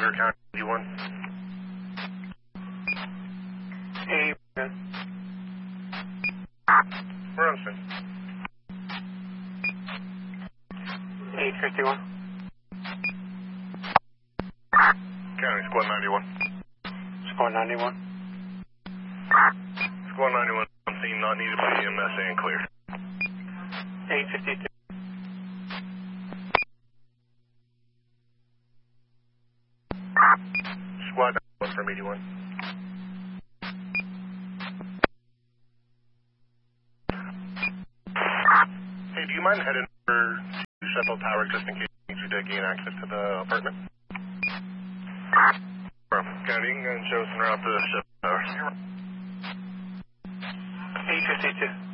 Beaver County 81. Hey, We're on scene. 851. County Squad 91. Squad 91. Squad 91 on scene, not needed by EMS and clear. 852. Squad 91 from 81. Hey, do you mind heading over to Sheffield Tower just in case you need to gain access to the apartment? County, you can show us en route to Sheffield Tower. 852.